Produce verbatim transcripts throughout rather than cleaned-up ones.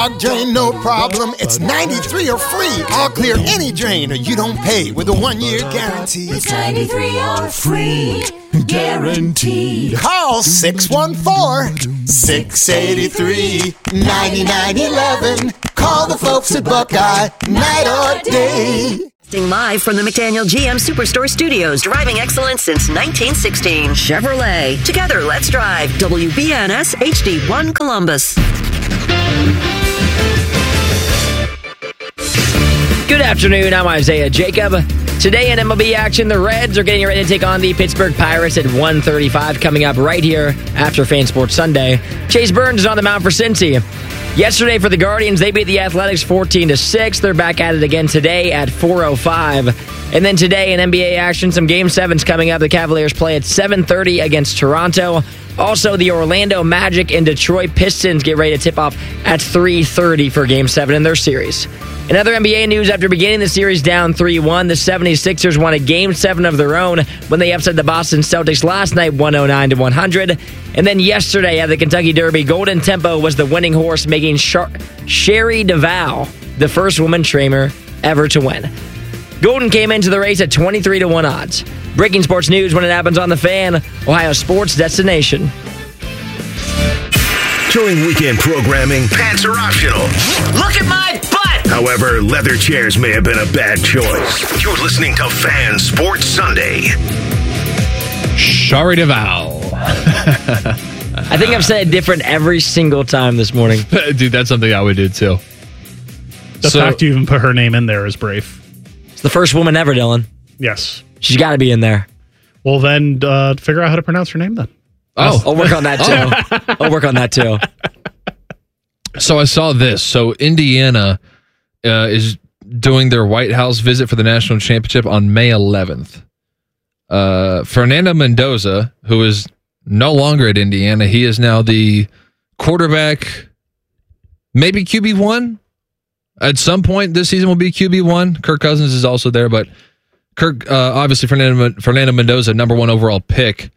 clogged drain, no problem. It's ninety-three or free. I'll clear any drain or you don't pay with a one-year guarantee. It's ninety-three or free. Guaranteed. Call six one four, six eight three, nine nine one one. Call the folks at Buckeye, night or day. Live from the McDaniel G M Superstore Studios, driving excellence since nineteen sixteen. Chevrolet. Together, let's drive. W B N S H D one Columbus. Good afternoon, I'm Isaiah Jacob. Today in M L B action, the Reds are getting ready to take on the Pittsburgh Pirates at one thirty-five, coming up right here after Fan Sports Sunday. Chase Burns is on the mound for Cincy. Yesterday for the Guardians, they beat the Athletics fourteen to six. They're back at it again today at four oh five. And then today in N B A action, some Game sevens coming up. The Cavaliers play at seven thirty against Toronto. Also, the Orlando Magic and Detroit Pistons get ready to tip off at three thirty for Game seven in their series. In other N B A news, after beginning the series down three one, the seventy-sixers won a Game seven of their own when they upset the Boston Celtics last night one oh nine to one hundred. And then yesterday at the Kentucky Derby, Golden Tempo was the winning horse, making Shar- Sherry DeVal the first woman trainer ever to win. Golden came into the race at twenty-three to one odds. Breaking sports news when it happens on The Fan, Ohio sports destination. During weekend programming, pants are optional. Look at my butt! However, leather chairs may have been a bad choice. You're listening to Fan Sports Sunday. Shari DeVal. I think I've said it different every single time this morning. Dude, that's something I would do too. The so, fact you even put her name in there is brave. It's the first woman ever, Dylan. Yes. She's got to be in there. Well, then uh, figure out how to pronounce her name then. Oh. I'll work on that too. I'll work on that too. So I saw this. So Indiana uh, is doing their White House visit for the national championship on May eleventh. Uh, Fernando Mendoza, who is no longer at Indiana, he is now the quarterback, maybe Q B one. At some point this season will be Q B one. Kirk Cousins is also there, but Kirk, uh, obviously Fernando, Fernando Mendoza, number one overall pick.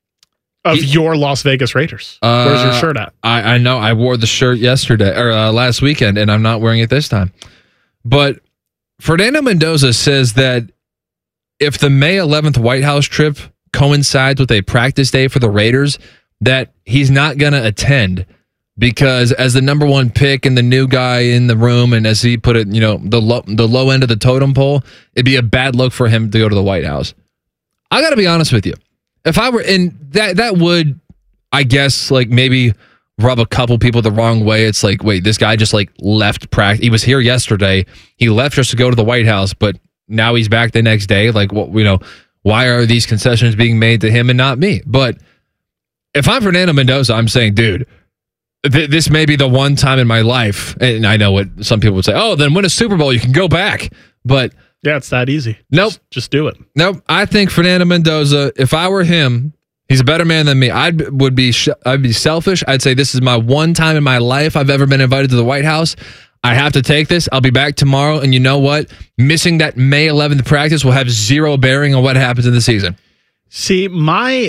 Of he, your Las Vegas Raiders. Uh, Where's your shirt at? I, I know. I wore the shirt yesterday, or uh, last weekend, and I'm not wearing it this time. But Fernando Mendoza says that if the May eleventh White House trip coincides with a practice day for the Raiders, that he's not going to attend because as the number one pick and the new guy in the room, and as he put it, you know, the low, the low end of the totem pole, it'd be a bad look for him to go to the White House. I got to be honest with you. If I were in that, that would, I guess, like maybe rub a couple people the wrong way. It's like, wait, this guy just like left practice. He was here yesterday. He left just to go to the White House, but now he's back the next day. Like, what, you know, why are these concessions being made to him and not me? But if I'm Fernando Mendoza, I'm saying, dude, th- this may be the one time in my life. And I know what some people would say. Oh, then win a Super Bowl, you can go back. But yeah, it's that easy. Nope. Just, just do it. Nope. I think Fernando Mendoza, if I were him, he's a better man than me. I would be sh- I'd be selfish. I'd say this is my one time in my life I've ever been invited to the White House. I have to take this. I'll be back tomorrow. And you know what? Missing that May eleventh practice will have zero bearing on what happens in the season. See, my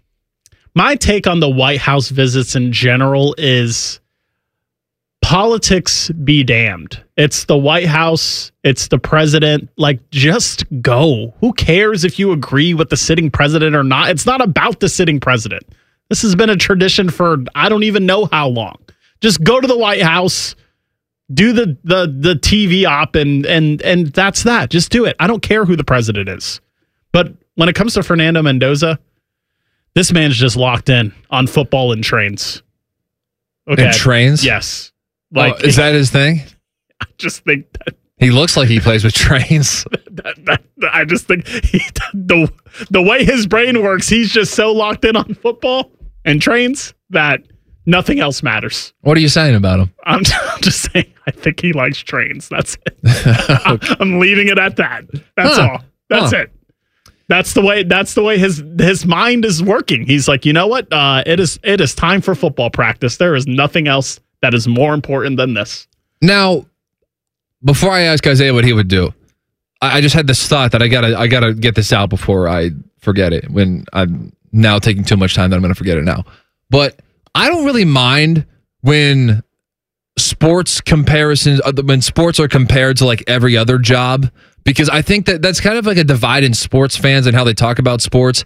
my take on the White House visits in general is politics be damned. It's the White House. It's the president. Like, just go. Who cares if you agree with the sitting president or not? It's not about the sitting president. This has been a tradition for I don't even know how long. Just go to the White House, do the the the T V op, and and and that's that. Just do it. I don't care who the president is. But when it comes to Fernando Mendoza, this man's just locked in on football and trains. Okay. And trains? Yes. Like, oh, is that his thing? I just think that he looks like he plays with trains. that, that, I just think he, the the way his brain works, he's just so locked in on football and trains that nothing else matters. What are you saying about him? I'm, I'm just saying I think he likes trains. That's it. Okay. I'm leaving it at that. That's huh. all. That's huh. it. That's the way. That's the way his his mind is working. He's like, you know what? Uh, it is it is time for football practice. There is nothing else that is more important than this. Now, before I ask Isaiah what he would do, I, I just had this thought that I gotta I gotta get this out before I forget it. When I'm now taking too much time that I'm gonna forget it now. But I don't really mind when sports comparisons, when sports are compared to like every other job, because I think that that's kind of like a divide in sports fans and how they talk about sports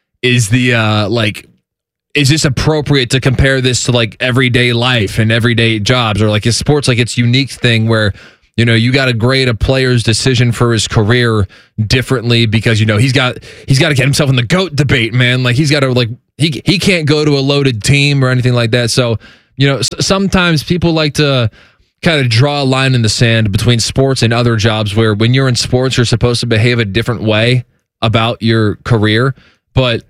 is the uh, like, is this appropriate to compare this to like everyday life and everyday jobs, or like is sports like its unique thing where, you know, you got to grade a player's decision for his career differently because, you know, he's got he's got to get himself in the GOAT debate, man. Like he's got to like he he can't go to a loaded team or anything like that. So, you know, sometimes people like to kind of draw a line in the sand between sports and other jobs where when you're in sports, you're supposed to behave a different way about your career. But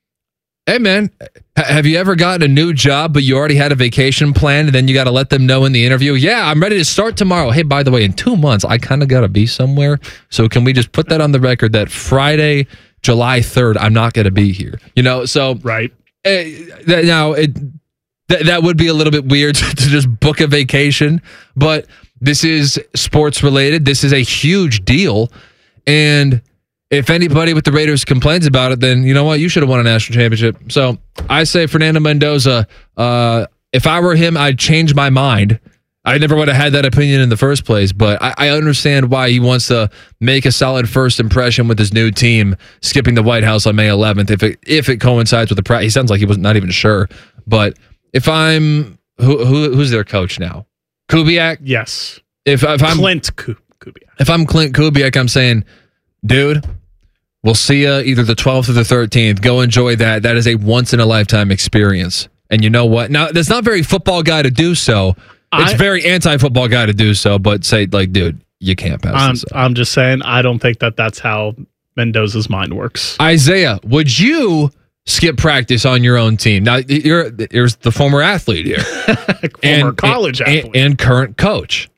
hey, man, have you ever gotten a new job, but you already had a vacation planned, and then you got to let them know in the interview, yeah, I'm ready to start tomorrow. Hey, by the way, in two months, I kind of got to be somewhere. So can we just put that on the record that Friday, July third, I'm not going to be here? You know, so right. Uh, that, now, it th- that would be a little bit weird to just book a vacation, but this is sports related. This is a huge deal. And if anybody with the Raiders complains about it, then you know what? You should have won a national championship. So I say Fernando Mendoza, uh, if I were him, I'd change my mind. I never would have had that opinion in the first place, but I, I understand why he wants to make a solid first impression with his new team, skipping the White House on May eleventh. If it if it coincides with the practice, he sounds like he was not even sure. But if I'm who, who who's their coach now? Kubiak? Yes. If if I'm Clint Kubiak. If I'm Clint Kubiak, I'm saying, dude, we'll see you either the twelfth or the thirteenth. Go enjoy that. That is a once-in-a-lifetime experience. And you know what? Now, that's not very football guy to do so. It's I, very anti-football guy to do so, but say, like, dude, you can't pass I'm, this up. I'm just saying, I don't think that that's how Mendoza's mind works. Isaiah, would you skip practice on your own team? Now, you're here's the former athlete here. Former and, college and, athlete. And, and current coach.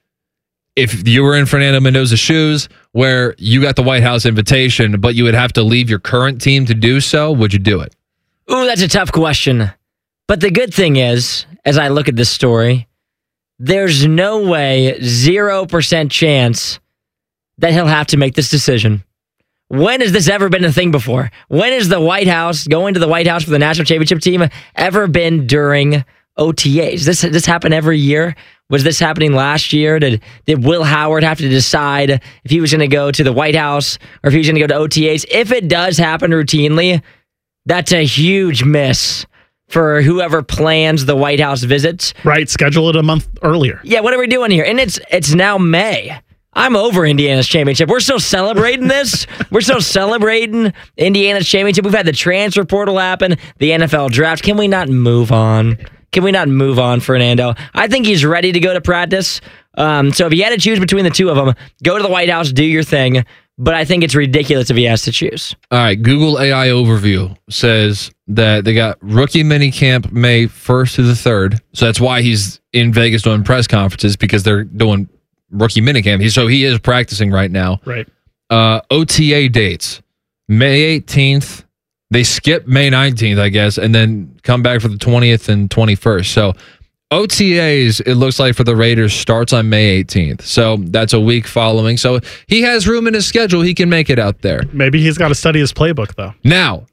If you were in Fernando Mendoza's shoes where you got the White House invitation, but you would have to leave your current team to do so, would you do it? Ooh, that's a tough question. But the good thing is, as I look at this story, there's no way, zero percent chance that he'll have to make this decision. When has this ever been a thing before? When has the White House, going to the White House for the national championship team, ever been during O T As? This this happen every year? Was this happening last year? Did did Will Howard have to decide if he was going to go to the White House or if he was going to go to O T As? If it does happen routinely, that's a huge miss for whoever plans the White House visits. Right, schedule it a month earlier. Yeah, what are we doing here? And it's it's now May. I'm over Indiana's championship. We're still celebrating this. We're still celebrating Indiana's championship. We've had the transfer portal happen, the N F L draft. Can we not move on? Can we not move on, Fernando? I think he's ready to go to practice. Um, so if you had to choose between the two of them, go to the White House, do your thing. But I think it's ridiculous if he has to choose. All right, Google A I Overview says that they got rookie minicamp May first to the third. So that's why he's in Vegas doing press conferences, because they're doing rookie minicamp. He, so he is practicing right now. Right. Uh, O T A dates, May eighteenth. They skip May nineteenth, I guess, and then come back for the twentieth and twenty-first. So O T As, it looks like for the Raiders, starts on May eighteenth. So that's a week following. So he has room in his schedule. He can make it out there. Maybe he's got to study his playbook, though. Now,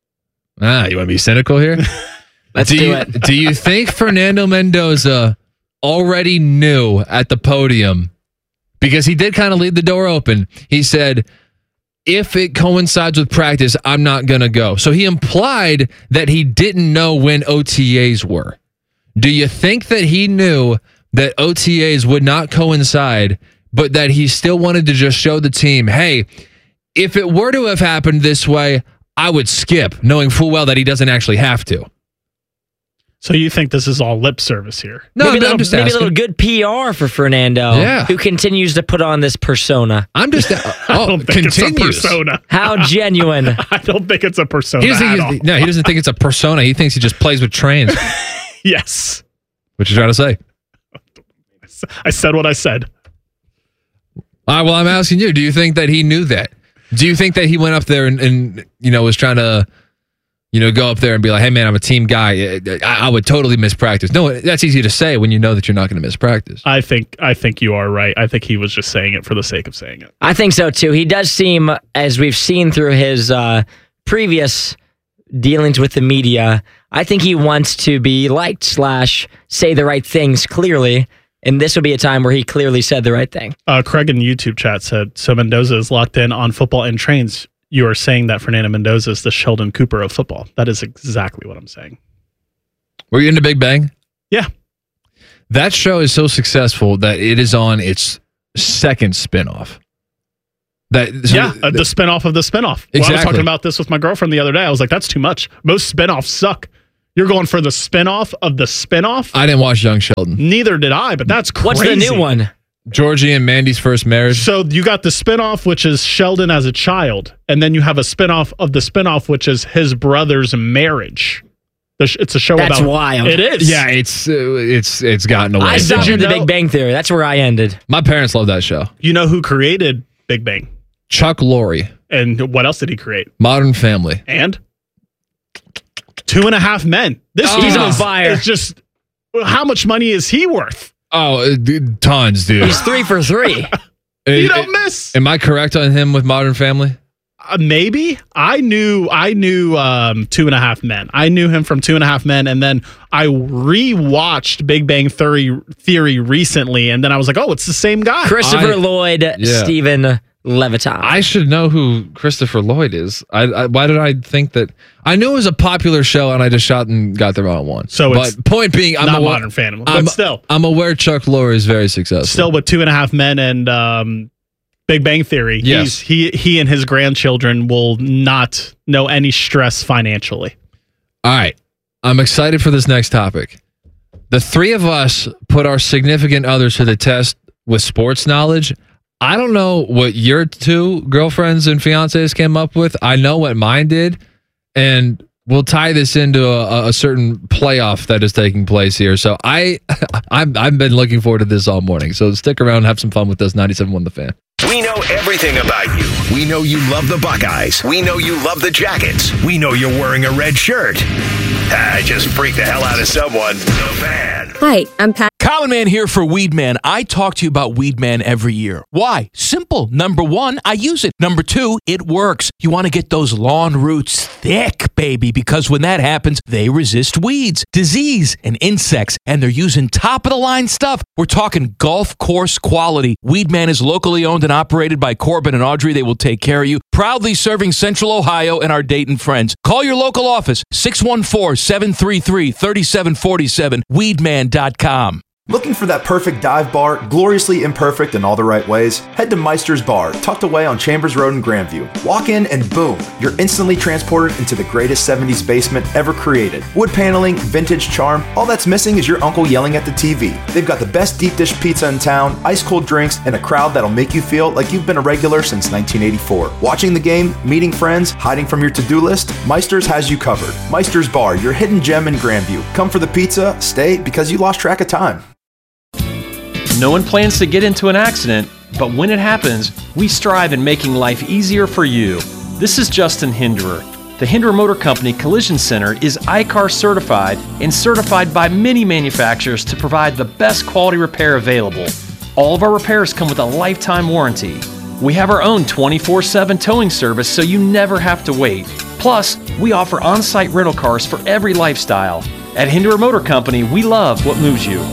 ah, you want to be cynical here? Let's do, do you, it. do you think Fernando Mendoza already knew at the podium, because he did kind of leave the door open, he said, if it coincides with practice, I'm not going to go. So he implied that he didn't know when O T As were. Do you think that he knew that O T As would not coincide, but that he still wanted to just show the team, hey, if it were to have happened this way, I would skip, knowing full well that he doesn't actually have to? So you think this is all lip service here? No, maybe, I'm, a little, I'm just maybe a asking. little good P R for Fernando, Yeah. who continues to put on this persona. I'm just uh, I oh, don't think continues. it's a persona. How genuine. I don't think it's a persona He doesn't at think all. he's- no, he doesn't think it's a persona. He thinks he just plays with trains. Yes. What you trying to say? I said what I said. All right, well, I'm asking you, do you think that he knew that? Do you think that he went up there and, and you know, was trying to, you know, go up there and be like, hey, man, I'm a team guy. I, I would totally miss practice. No, that's easy to say when you know that you're not going to miss practice. I think I think you are right. I think he was just saying it for the sake of saying it. I think so, too. He does seem, as we've seen through his uh, previous dealings with the media, I think he wants to be liked slash say the right things clearly. and this would be a time where he clearly said the right thing. Uh, Craig in the YouTube chat said, so Mendoza is locked in on football and trains. You are saying that Fernando Mendoza is the Sheldon Cooper of football. That is exactly what I'm saying. Were you into Big Bang? Yeah. That show is so successful that it is on its second spinoff. That so yeah, uh, the spinoff of the spinoff. Exactly. Well, I was talking about this with my girlfriend the other day. I was like, that's too much. Most spinoffs suck. You're going for the spinoff of the spinoff? I didn't watch Young Sheldon. Neither did I, but that's crazy. What's the new one? Georgie and Mandy's first marriage. So you got the spinoff, which is Sheldon as a child, and then you have a spinoff of the spinoff, which is his brother's marriage. It's a show That's about. wild. It is. Yeah, it's uh, it's it's gotten away. I stopped Did you with the know- Big Bang Theory. That's where I ended. My parents love that show. You know who created Big Bang? Chuck Lorre, And what else did he create? Modern Family. And Two and a Half Men. This He's dude on is- fire. is just. How much money is he worth? Oh, uh, dude, tons, dude. He's three for three. You don't miss. Am I correct on him with Modern Family? Uh, maybe I knew I knew um, Two and a Half Men. I knew him from Two and a Half Men, and then I rewatched Big Bang Theory Theory recently, and then I was like, oh, it's the same guy. Christopher I- Lloyd, yeah. Stephen Levitan. I should know who Christopher Lloyd is. I, I why did I think that? I knew it was a popular show, and I just shot and got the wrong one. So but it's point being, I'm not aware, Modern Family, but I'm, still. I'm aware Chuck Lorre is very successful. Still with Two and a Half Men and um, Big Bang Theory. Yes. He's, he he and his grandchildren will not know any stress financially. All right, I'm excited for this next topic. The three of us put our significant others to the test with sports knowledge. I don't know what your two girlfriends and fiancés came up with. I know what mine did, and we'll tie this into a, a certain playoff that is taking place here. So I, I've, I've been looking forward to this all morning. So stick around and have some fun with us. ninety-seven point one The Fan. We know everything about you. We know you love the Buckeyes. We know you love the Jackets. We know you're wearing a red shirt. I just freaked the hell out of someone. The Fan. Hi, I'm Pat. Common Man here for Weed Man. I talk to you about Weed Man every year. Why? Simple. Number one, I use it. Number two, it works. You want to get those lawn roots thick, baby, because when that happens, they resist weeds, disease, and insects, and they're using top-of-the-line stuff. We're talking golf course quality. Weed Man is locally owned and operated by Corbin and Audrey. They will take care of you. Proudly serving Central Ohio and our Dayton friends. Call your local office, six one four, seven three three, three seven four seven, weed man dot com. Looking for that perfect dive bar, gloriously imperfect in all the right ways? Head to Meister's Bar, tucked away on Chambers Road in Grandview. Walk in and boom, you're instantly transported into the greatest seventies basement ever created. Wood paneling, vintage charm, all that's missing is your uncle yelling at the T V. They've got the best deep dish pizza in town, ice cold drinks, and a crowd that'll make you feel like you've been a regular since nineteen eighty-four. Watching the game, meeting friends, hiding from your to-do list, Meister's has you covered. Meister's Bar, your hidden gem in Grandview. Come for the pizza, stay because you lost track of time. No one plans to get into an accident, but when it happens, we strive in making life easier for you. This is Justin Hinderer. The Hinderer Motor Company Collision Center is I C A R certified and certified by many manufacturers to provide the best quality repair available. All of our repairs come with a lifetime warranty. We have our own twenty-four seven towing service so you never have to wait. Plus, we offer on-site rental cars for every lifestyle. At Hinderer Motor Company, we love what moves you.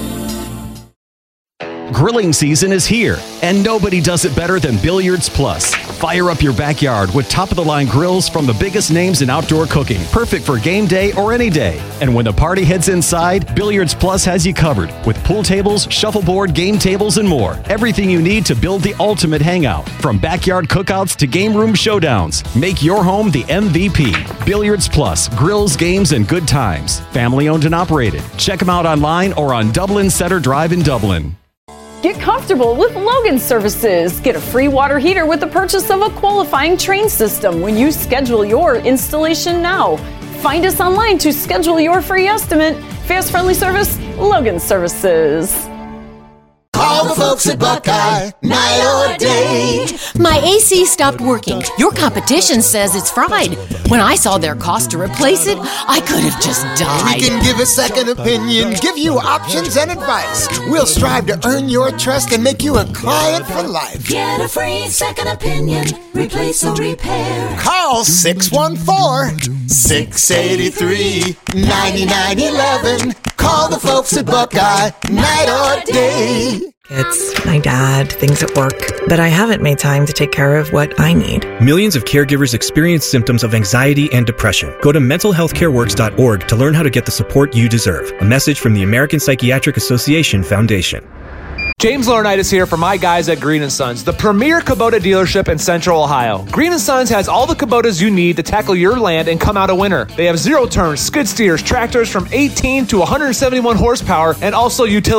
Grilling season is here, and nobody does it better than Billiards Plus. Fire up your backyard with top-of-the-line grills from the biggest names in outdoor cooking, perfect for game day or any day. And when the party heads inside, Billiards Plus has you covered with pool tables, shuffleboard, game tables, and more. Everything you need to build the ultimate hangout, from backyard cookouts to game room showdowns. Make your home the M V P. Billiards Plus, grills, games, and good times. Family owned and operated. Check them out online or on Dublin Center Drive in Dublin. Get comfortable with Logan Services. Get a free water heater with the purchase of a qualifying Train system when you schedule your installation now. Find us online to schedule your free estimate. Fast, friendly service, Logan Services. Call the folks at Buckeye, night or day. My A C stopped working. Your competition says it's fried. When I saw their cost to replace it, I could have just died. We can give a second opinion, give you options and advice. We'll strive to earn your trust and make you a client for life. Get a free second opinion. Replace or repair. Call six one four, six eight three, nine nine one one. Call the folks at Buckeye, night or day. It's my dad, things at work, but I haven't made time to take care of what I need. Millions of caregivers experience symptoms of anxiety and depression. Go to mental health care works dot org to learn how to get the support you deserve. A message from the American Psychiatric Association Foundation. James Laurinaitis here for my guys at Green and Sons, the premier Kubota dealership in Central Ohio. Green and Sons has all the Kubotas you need to tackle your land and come out a winner. They have zero turns, skid steers, tractors from eighteen to one hundred seventy-one horsepower, and also utility